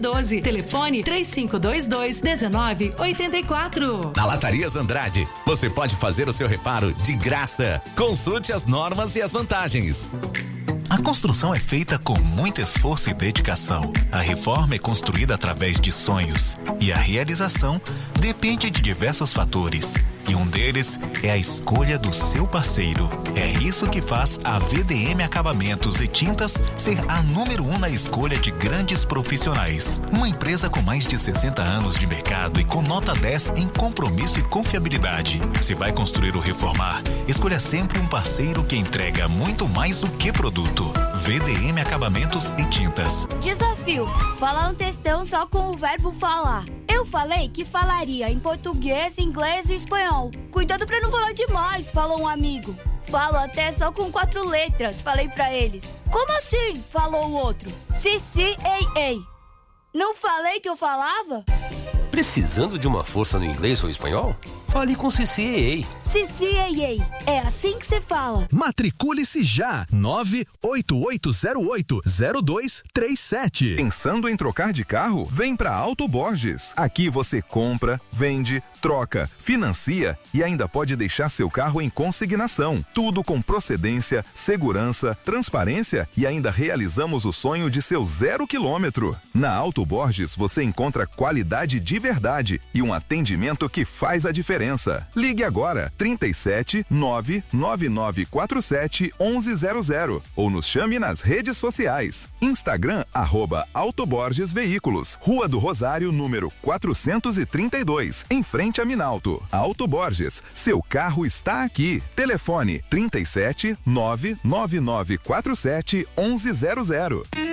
12. Telefone 3522-1984. Na Latarias Andrade, você pode fazer o seu reparo de graça. Consulte as normas e as vantagens. A construção é feita com muito esforço e dedicação. A reforma é construída através de sonhos. E a realização depende de diversos fatores. E um deles é a escolha do seu parceiro. É isso que faz a VDM Acabamentos e Tintas ser a número 1 na escolha de grandes profissionais. Uma empresa com mais de 60 anos de mercado e com nota 10 em compromisso e confiabilidade. Se vai construir ou reformar, escolha sempre um parceiro que entrega muito mais do que produto. VDM Acabamentos e Tintas. Desafio: falar um textão só com o verbo falar. Eu falei que falaria em português, inglês e espanhol. Cuidado pra não falar demais, falou um amigo. Falo até só com 4 letras, falei pra eles. Como assim? Falou o outro. Si, ei, ei. Não falei que eu falava? Precisando de uma força no inglês ou espanhol? Fale com CCAA. CCAA. É assim que se fala. Matricule-se já. 98808-0237. Pensando em trocar de carro? Vem pra Auto Borges. Aqui você compra, vende, troca, financia e ainda pode deixar seu carro em consignação. Tudo com procedência, segurança, transparência e ainda realizamos o sonho de seu 0 km. Na Auto Borges você encontra qualidade de verdade e um atendimento que faz a diferença. Ligue agora 37 99947 1100 ou nos chame nas redes sociais. Instagram @Autoborges Veículos, Rua do Rosário, número 432, em frente a Minalto. Auto Borges, seu carro está aqui. Telefone 37 99947 1100.